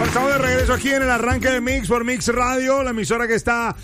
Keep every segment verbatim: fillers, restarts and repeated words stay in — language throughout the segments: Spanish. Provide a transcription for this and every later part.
Estamos de regreso aquí en el arranque de Mix por Mix Radio, la emisora que está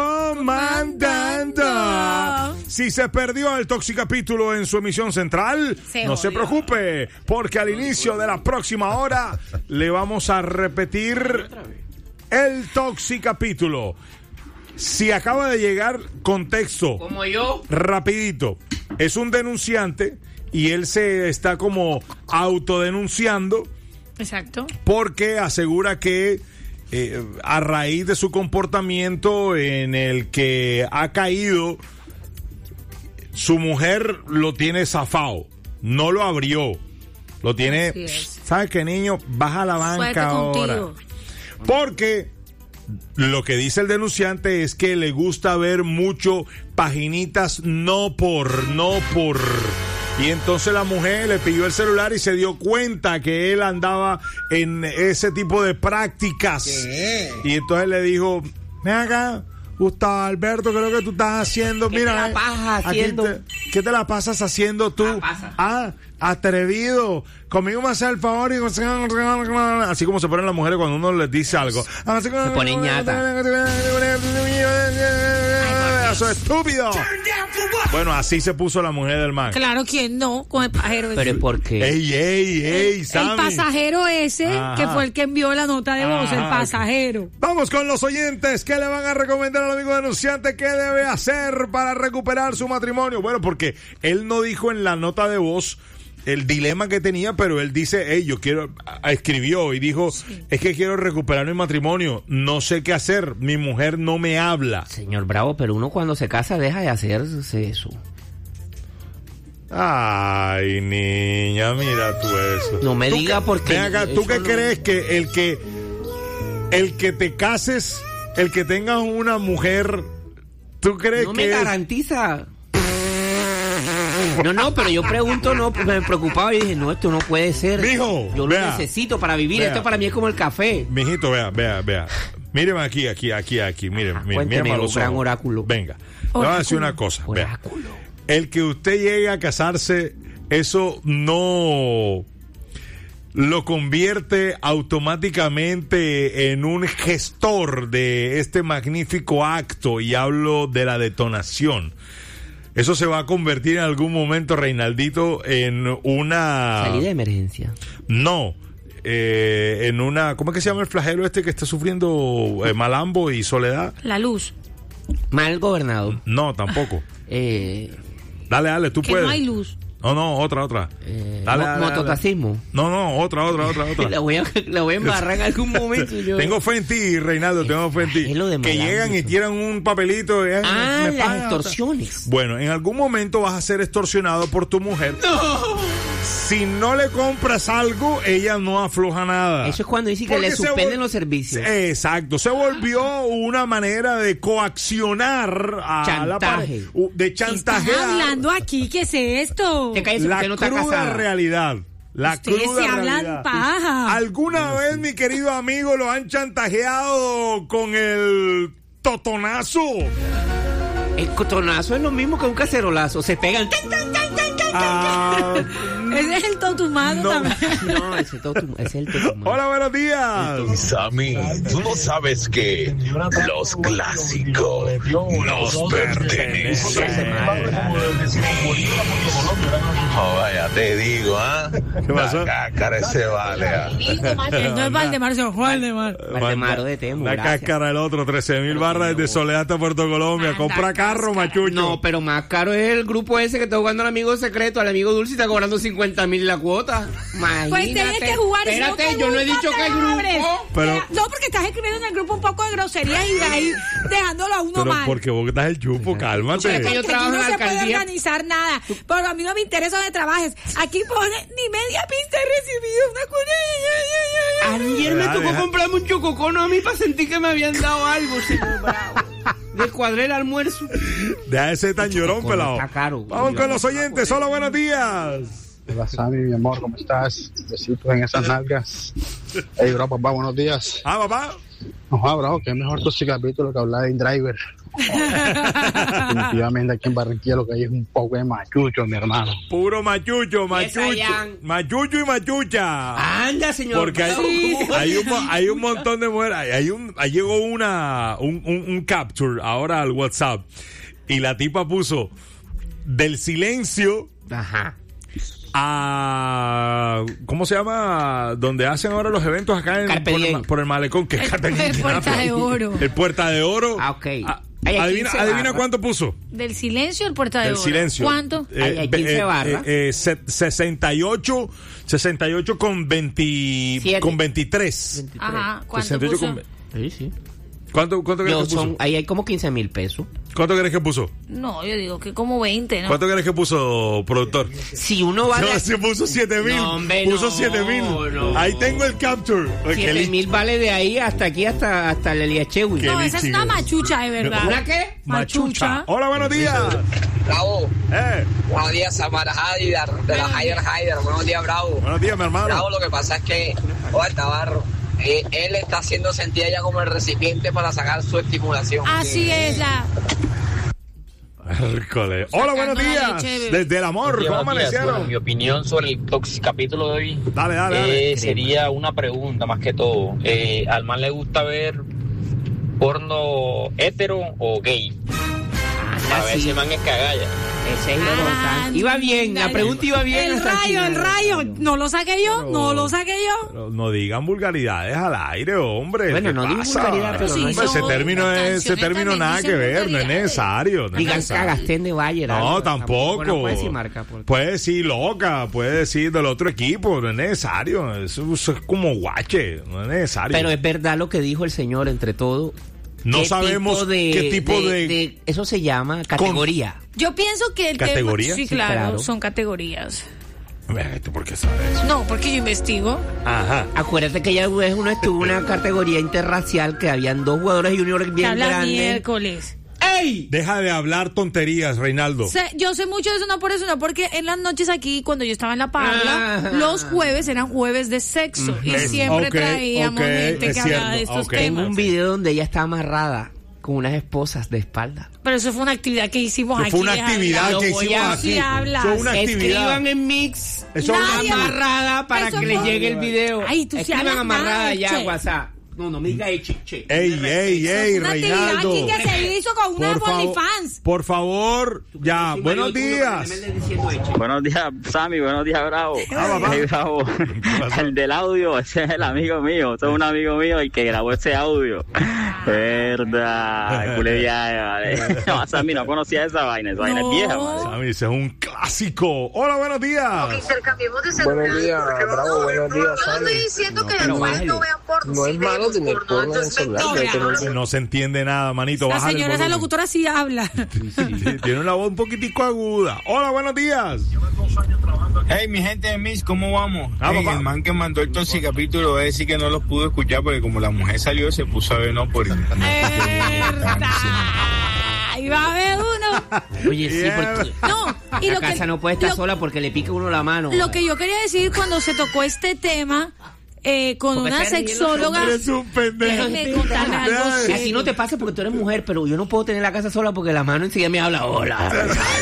comandando. Si se perdió el Toxicapítulo en su emisión central, se no jodió. se preocupe, porque al inicio de la próxima hora le vamos a repetir el Toxicapítulo. Si acaba de llegar, contexto. Como yo. Rapidito. Es un denunciante y él se está como autodenunciando. Exacto. Porque asegura que eh, a raíz de su comportamiento en el que ha caído, su mujer lo tiene zafado, no lo abrió, lo tiene. ¿Sabes qué, niño? Baja la banca Suerte ahora. contigo. Porque lo que dice el denunciante es que le gusta ver mucho paginitas no por, no por. Y entonces la mujer le pidió el celular y se dio cuenta que él andaba en ese tipo de prácticas. ¿Qué? Y entonces le dijo, ven acá, Gustavo Alberto, creo que tú estás haciendo, ¿Qué mira, te la pasas haciendo? Te, ¿qué te la pasas haciendo tú? Ah, atrevido. Conmigo me hace el favor y así como se ponen las mujeres cuando uno les dice algo. Se pone ñata. Eso es estúpido. Bueno, así se puso la mujer del man. Claro, ¿quién no? Con el pasajero ese. Pero ¿por qué? Ey, ey, ey, el, Sammy. el pasajero ese, Ajá. que fue el que envió la nota de voz, Ajá. el pasajero. Vamos con los oyentes. ¿Qué le van a recomendar al amigo denunciante? ¿Qué debe hacer para recuperar su matrimonio? Bueno, porque él no dijo en la nota de voz el dilema que tenía, pero él dice, hey, yo quiero, escribió y dijo, sí. es que quiero recuperar mi matrimonio, no sé qué hacer, mi mujer no me habla. Señor Bravo, pero uno cuando se casa deja de hacerse eso. Ay, niña, mira tú eso. No me diga por qué. Ven acá, ¿tú qué no... crees que el que el que te cases, el que tengas una mujer, tú crees no que me es... garantiza? No, no, pero yo pregunto, no, porque me preocupaba y dije, no, esto no puede ser. Mijo, yo vea, lo necesito para vivir, vea. Esto para mí es como el café. Mijito, vea, vea, vea. Míreme aquí, aquí, aquí, aquí, mire, Ajá, mire, cuénteme, mírame a los un gran ojos. oráculo. Venga, Oráculo. le voy a decir una cosa, Oráculo. vea. El que usted llegue a casarse, eso no lo convierte automáticamente en un gestor de este magnífico acto, y hablo de la detonación. Eso se va a convertir en algún momento, Reinaldito, en una... Salida de emergencia. No, eh, en una... ¿Cómo es que se llama el flagelo este que está sufriendo eh, Malambo y Soledad? La luz. Mal gobernado. No, tampoco. Eh, dale, dale, tú que puedes. no hay luz. No, no, otra, otra. eh, Dale, mo- dale, dale. mototaxismo. No, no, otra, otra, otra, otra. La voy a, la voy a embarrar en algún momento. Yo... Tengo fe en ti, Reinaldo, tengo fe en ti. flagelo de Que Malambo. llegan y tiran un papelito. eh, Ah, me las pagan. extorsiones. Bueno, en algún momento vas a ser extorsionado por tu mujer. ¡No! Si no le compras algo, ella no afloja nada. Eso es cuando dice que Porque le se suspenden vol- los servicios. Exacto, se volvió una manera de coaccionar a Chantaje. la pareja, uh, de Estás chantajear hablando aquí, ¿qué es esto? Te calles, la usted no está cruda casada. realidad. La Ustedes cruda se hablan realidad. paja. ¿Alguna vez, mi querido amigo, lo han chantajeado con el totonazo? El cotonazo es lo mismo que un cacerolazo. Se pegan. ¡Tan, tan, tan, tan, tan! Ah, Ese es el totumado no. también. No, ese, totum, ese es el totum. Hola, buenos días. Sammy, tú no sabes que los clásicos nos pertenecen. Oh, vaya, te digo, ¿ah? ¿Qué pasó? La cáscara ese vale. ¿ah? No es Valdemar, sino Valdemar. Valdemaro de Temo, La gracias. cáscara del otro, trece mil barras desde Soledad hasta Puerto Colombia. Anda, Compra carro, cáscara. machucho. No, pero más caro es el grupo ese que está jugando al amigo secreto, al amigo dulce, y está cobrando cincuenta mil la cuota. Imagínate. Pues tienes que jugar. y si no Espérate, te yo no he gusta, dicho te que el abres. grupo. Pero- Te- No, porque estás escribiendo en el grupo un poco de groserías y de ahí dejándolo a uno Pero mal. porque vos estás el chupo, cálmate. Porque yo Porque trabajo aquí en no la se puede alcaldía. organizar nada. Pero a mí no me interesa donde trabajes. Aquí pone ni media pista he recibido una cuna. Ayer me Deja, tocó deja. comprarme un chococono a mí para sentir que me habían dado algo, señor Bravo. Descuadré el almuerzo. Deja de ser tan llorón, Chococono pelado. está caro. Vamos con los oyentes. Hola, buenos días. Hola Sammy, mi amor, ¿cómo estás? Besitos en esas nalgas. Hey, bro, papá, buenos días. Ah, papá. Ojalá, bro, que es mejor tu capítulo que hablar de InDriver. Definitivamente aquí en Barranquilla lo que hay es un poco de machucho, mi hermano. Puro machucho, machucho. Chayanne. Machucho y machucha. Anda, señor. Porque hay, Sí. hay, un, mo- hay un montón de mujeres. Hay un, ahí llegó una, un, un, un capture ahora al WhatsApp. Y la tipa puso del silencio Ajá. a... ¿Cómo se llama? Donde hacen ahora los eventos acá en, Carpe por, el, Diem. ma- por el malecón. Que es El- Carpe el Diem, Puerta nada, de Oro. El Puerta de Oro. Ah, ok. Ah, Ay, aquí adivina se adivina barra. cuánto puso. Del silencio el puerta de Del oro. silencio. ¿Cuánto? Ay, hay quince barras. eh, eh, se- sesenta y ocho, sesenta y ocho con veinte, Siete. con veintitrés. Ajá. ¿Cuánto sesenta y ocho puso? con ve- Sí, sí. ¿Cuánto, cuánto crees Yo que puso? son, ahí hay como quince mil pesos. ¿Cuánto crees que puso? No, yo digo que como veinte, ¿no? ¿Cuánto crees que puso, productor? Si uno va No, de... se puso siete mil. No, hombre, puso no, siete mil. no. Ahí tengo el capture. Qué siete li- mil vale de ahí hasta aquí, hasta, hasta el Eliachewi. Qué No, esa es una lichigo. machucha, de verdad. ¿Una qué? Machucha. Hola, buenos días. Bravo, Eh, buenos días, Samara Haidar, de la Haider Haider, buenos días, Bravo. buenos días, mi hermano. Bravo, lo que pasa es que, oye, Tabarro, eh, él está haciendo sentir ella como el recipiente para sacar su estimulación. Así es la... Hércole. Hola, buenos Sacando la días. leche, bebé. Desde el amor, ¿cómo Buenos días. Bueno, mi amanecieron? opinión sobre el toxic capítulo de hoy Dale, dale, dale. eh, sería una pregunta más que todo. Eh, ¿Al man le gusta ver porno hetero o gay? A ver si el man es cagalla. Ese es lo importante. Iba bien, la pregunta iba bien. El hasta rayo, el final. rayo. No lo saqué yo, no lo saqué yo. Pero no digan vulgaridades al aire, hombre. Bueno, ¿qué no digo pasa? vulgaridad, pero Sí, no- Hombre, ese son- término, las es, ese canciones término también nada dicen que ver, no es vulgaridades. necesario. No es Digan necesario. cagastén de Bayer. No, algo, tampoco. Bueno, puede decir marca. porque- Puede decir loca, puede decir del otro equipo, no es necesario. Eso, eso es como guache, no es necesario. Pero es verdad lo que dijo el señor, entre todo. No ¿Qué sabemos tipo de- qué tipo de- Eso se llama categoría. Yo pienso que el ¿Categoría? tema... Sí, Sí, claro, claro. son categorías. Mira, ¿tú por qué sabes eso? No, porque yo investigo. Ajá. Acuérdate que ya vez uno estuvo en una categoría interracial que habían dos jugadores juniors Que bien habla grandes. miércoles. ¡Ey! Deja de hablar tonterías, Reinaldo. Sé- yo sé mucho de eso, no por eso, no porque en las noches aquí, cuando yo estaba en la parla, Ajá. los jueves eran jueves de sexo y Es- siempre ok, traíamos ok, gente es que hablaba cierto, de estos ok. temas. Tengo un video donde ella está amarrada con unas esposas de espalda. Pero eso fue una actividad que hicimos Eso aquí. fue una deja actividad hablar. que Lo voy hicimos a- aquí. Sí hablas. Fue una actividad. Escriban en mix. Eso es una Nadie- actividad. amarrada para Eso que le fue- llegue el video. Ay, tú sí Escriban hablas amarrada mal, ya, che. WhatsApp. No, no me diga eche, che. Ey, ey, ey, Una actividad Reinaldo. aquí que se hizo con una Por favor, OnlyFans. por favor, ya, buenos días. Buenos días, Sammy. Buenos días, Bravo. Ah, papá. Hey, Bravo. pasó? El del audio, ese es el amigo mío. Ese es un amigo mío el que grabó ese audio. Verdad. Culé viaje, vale. No, Sammy no conocía esa vaina. Esa vaina es No. vieja, vale. Sammy, ese es un clásico. Hola, buenos días. Intercambiemos de Buenos días, Bravo, buenos días, Yo no Sammy. estoy diciendo que pero las mujeres bájale. no vean porno. No sí es malo vemos tener porno, porno en el entonces celular, mentira. ya que no- No se entiende nada, manito. La Bájale el señora, esa volumen. locutora sí habla. Sí, tiene una voz un poquitico aguda. Hola, buenos días. Hey, mi gente de Miss, ¿cómo vamos? Ah, Hey, papá. el man que mandó el toxic capítulo va a decir que no los pudo escuchar porque como la mujer salió se puso a ver no por internet. Verdad. Ahí va a haber uno. Oye, sí, Yeah. porque No, y la lo casa que, no puede estar lo- sola porque le pica uno la mano. Lo que yo quería decir cuando se tocó este tema eh, con Porque una se ríen los sexóloga. Eres un pendejo. Déjame contarle algo Ay. serio. Así no te pasa porque tú eres mujer, pero yo no puedo tener la casa sola porque la mano enseguida me habla. Hola.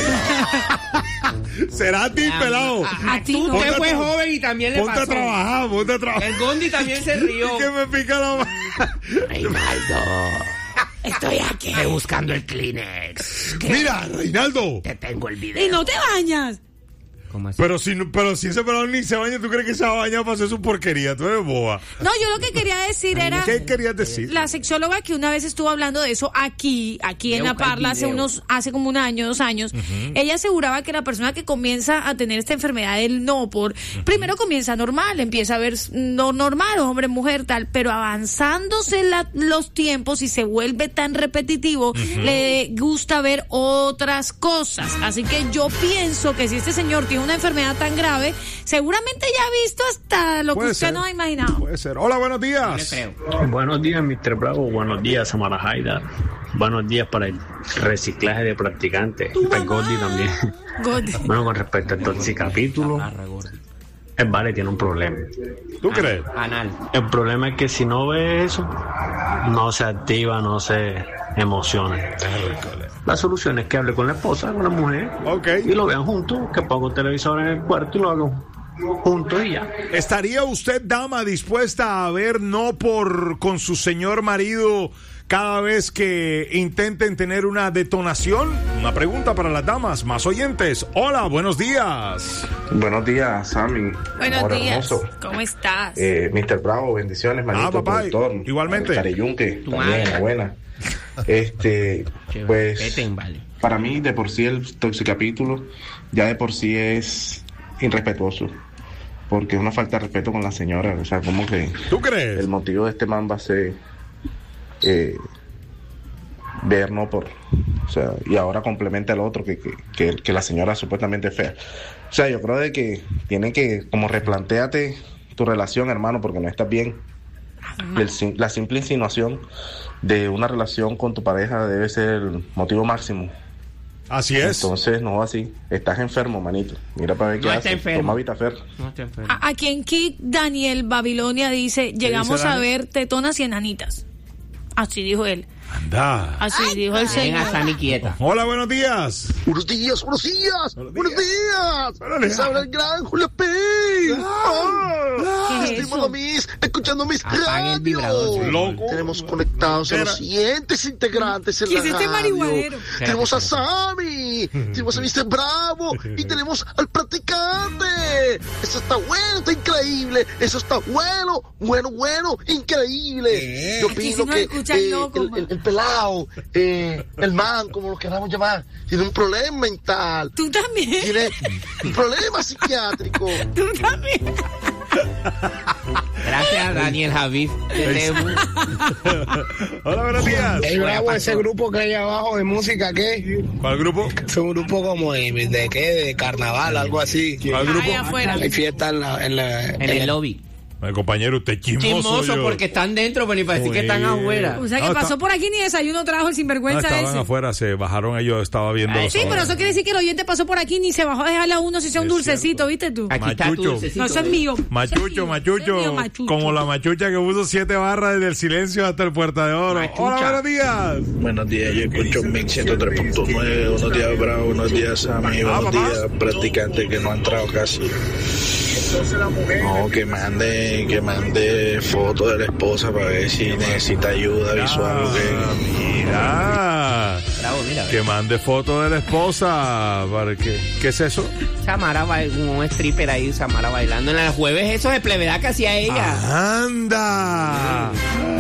Será a ti, pelado. A- a ti Tú no. usted Ponte fue a tra- joven y también le Ponte a pasó. trabajar, ponte a trabajar. El Gondi también se rió. Que me pica la mano. Reinaldo, estoy aquí buscando el Kleenex. Mira, Reinaldo. Te tengo el video. Y no te bañas. ¿Cómo así? Pero si, no- pero si ese pelado ni se baña, ¿tú crees que se va a bañar para hacer su porquería? Tú eres boba. No, yo lo que quería decir era ¿Qué querías decir? la sexóloga que una vez estuvo hablando de eso aquí, aquí en Voy a La buscar el Parla hace video. unos, hace como un año, dos años. Ella aseguraba que la persona que comienza a tener esta enfermedad del no por, primero comienza normal, empieza a ver no normal, hombre, mujer, tal, pero avanzándose la- los tiempos y se vuelve tan repetitivo, le gusta ver otras cosas. Así que yo pienso que si este señor tiene una enfermedad tan grave, seguramente ya ha visto hasta lo que Puede usted ser. no ha imaginado. Puede ser. Hola, buenos Le días. creo. Buenos días, mister Bravo. Buenos días, Samara Haidar. Buenos días para el reciclaje de practicantes. Y para el Gordy también. Gordy. Bueno, con respecto al toxic capítulo, Agarra, Gordy. el Vale tiene un problema. ¿Tú crees? Anal. El problema es que si no ve eso, no se activa, no se emociones. La solución es que hable con la esposa, con la mujer, okay, y lo vean juntos, que ponga un televisor en el cuarto y lo hagan juntos y ya. ¿Estaría usted, dama, dispuesta a ver no por con su señor marido cada vez que intenten tener una detonación? Una pregunta para las damas más oyentes. Hola, buenos días. Buenos días, Sammy. Buenos Amor días. hermoso. ¿Cómo estás? Eh, mister Bravo, bendiciones, manito, Ah, papá, productor. igualmente. Careyunque, Tu también, madre. buena. Este, Che, pues, vete, vale. para mí, de por sí, el toxicapítulo ya de por sí es irrespetuoso. Porque es una falta de respeto con la señora. O sea, como que... ¿Tú crees? El motivo de este man va a ser... Eh, ver no por... O sea, y ahora complementa el otro, que, que, que, que la señora supuestamente es fea. O sea, yo creo de que tienen que... Como replantéate tu relación, hermano, porque no estás bien. El, la simple insinuación de una relación con tu pareja debe ser el motivo máximo. Así es. Entonces, no así. Estás enfermo, manito. Mira para ver No qué está haces. enfermo. Toma Vitafer. No está enfermo. A- Aquí en Kik, Daniel Babilonia dice, llegamos dice a Dani? ver tetonas y enanitas. Así dijo él. Anda. Así dijo el Dejen a señor. Sammy quieta. Hola, buenos días. Buenos días, buenos días, Buenos buenos días. días. Buenos Les días. habla el gran Julio P. ¿Qué es Estimando eso? mis, escuchando mis Apague el vibrador, radios. señor. Loco. Tenemos conectados a los Era- siguientes integrantes en ¿Qué la es este radio. marihuanero? Tenemos a Sammy, tenemos a mister Bravo y tenemos al practicante. Eso está bueno, está increíble. Eso está bueno, bueno, bueno, increíble. Yo Aquí opino sí nos que escuchan eh, locos, el, man. el- el pelado, eh, el man, como lo queramos llamar, tiene un problema mental. Tú también. Tiene un problema psiquiátrico. Tú también. Gracias a Daniel Javid. Tenemos. Hola, buenos días. Ey, bravo, ese grupo que hay abajo de música, ¿qué? ¿Cuál grupo? Es un grupo como de, de qué, de carnaval, algo así. ¿Cuál grupo? Ahí afuera. Hay fiesta en la... En, la, En el lobby. El compañero, usted chismoso. Chismoso yo. porque están dentro, pero ni para decir que están Oye. afuera. O sea que No, pasó está- por aquí ni desayuno trajo el No, sinvergüenza estaban ese. afuera, se bajaron ellos, estaba viendo. Ay, los Sí, pero sábados. eso quiere decir que el oyente pasó por aquí ni se bajó a dejarle a uno si sea un Es dulcecito, cierto. ¿viste tú? Aquí está tu Machucho. dulcecito. No, eso es mío. Machucho, Eso es mío. machucho, Eso es mío, machucho. como la machucha que puso siete barras desde el silencio hasta el Puerta de Oro. Machucha. Hola, buenos días. Buenos días, yo escucho Mix ciento tres punto nueve. Buenos días, Bravo. Buenos días, Sammy. Ah, Buenos papá. días, practicante que no ha entrado casi. No, que mande, que mande fotos de la esposa para ver si necesita ayuda visual o qué. Mira. Bravo, mira. Que mande foto de la esposa. ¿Para qué? ¿Qué es eso? Samara bail- un stripper ahí, Samara bailando en el jueves, eso de plevedad que hacía ella. ¡Anda!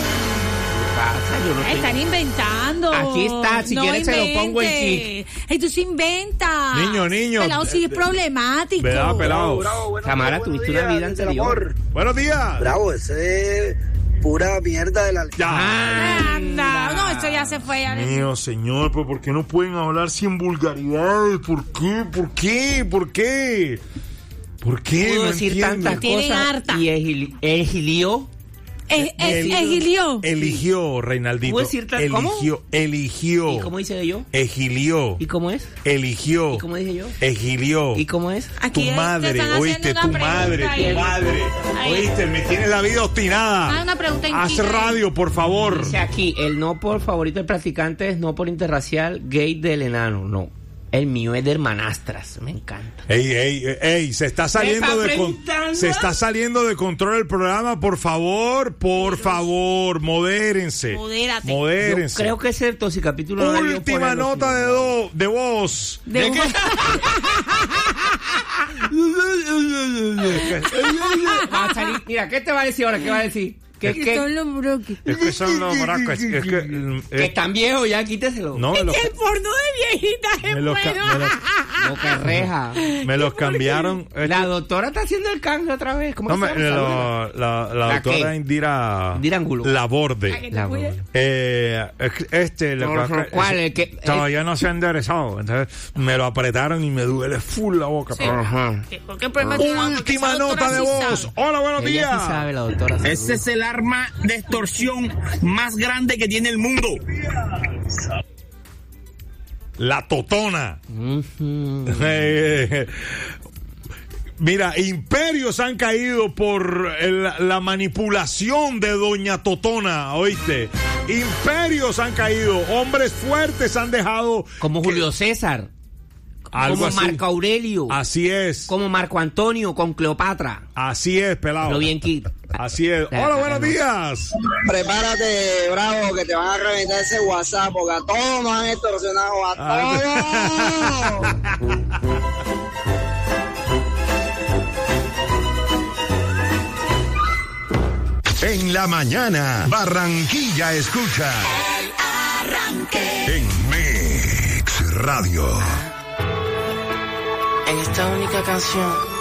Pasa, yo no Ay, están inventando. Aquí está, si no quieres se lo pongo en invente. Ay, tú se inventas. Niño, niño. Pelado sí es problemático. ¿Verdad, pelado? Samara, tuviste una vida anterior. Buenos días. Bravo, ese es pura mierda de la... Ya. Anda. No, esto ya se fue. Ya le- Mío, señor, pero ¿por qué no pueden hablar sin vulgaridades? ¿Por qué? ¿Por qué? ¿Por qué? ¿Por qué? Pudo No decir entiendo. tantas Tienen cosas harta. y egili- egilió. Es, es, El- Egilio. Eligió, Reinaldito. ¿Puedo decir tal- cómo? Eligió, eligió. ¿Y cómo dice yo? Egilió. ¿Y cómo es? Eligió. ¿Y cómo dije yo? Egilió. ¿Y cómo es? Tu Aquí madre, te están oíste, haciendo tu una madre, pregunta tu ahí. madre. Ahí. Oíste, me tienes la vida obstinada. Ah, una pregunta en Haz Kika. radio, por favor. Dice aquí, el no por favorito del practicante es no por interracial gay del enano. No. El mío es de hermanastras. Me encanta. Ey, ey, ey, se está saliendo está de con- preguntando? se está saliendo de control el programa, por favor, por favor, modérense. Modérate. Modérense. Yo creo que ese capítulo no debió Última ponerlo nota sin- de, do- de voz. De ¿De un- qué? Va a salir- Mira, ¿qué te va a decir ahora? ¿Qué va a decir? ¿Qué, Que qué? son los broques. Es que son los maracas. Es que, mm, Que eh, están viejos ya, quíteselo. no, me los, El porno de viejitas es me los ca- bueno. me los- No, que reja. me los cambiaron. eh, La doctora está haciendo el cambio otra vez. ¿Cómo no, que me- se llama? lo- la, la ¿La doctora qué? Indira Indira Angulo. Laborde. La voz. Eh, este, lo No, que- no, ¿cuál? El que- todavía no se ha enderezado. Entonces me lo apretaron y me duele full la boca. Sí. Ajá. ¿Por qué problema tiene? Porque Última esa doctora nota de sí voz. sabe. Hola, buenos Ella días. sí sabe, la doctora. Ese es el arma de extorsión más grande que tiene el mundo. La totona. Ujú. Eh, Mira, imperios han caído por el- la manipulación de Doña Totona, ¿oíste? Imperios han caído, hombres fuertes han dejado. Como que- Julio César. Algo como así. Marco Aurelio. Así es. Como Marco Antonio con Cleopatra. Así es, pelado. Lo bien que. Así es. Hola, buenos días. Prepárate, Bravo, que te van a reventar ese WhatsApp, porque a todos nos han extorsionado, a todos. En la mañana, Barranquilla escucha. El arranque. En Mix Radio. En esta única canción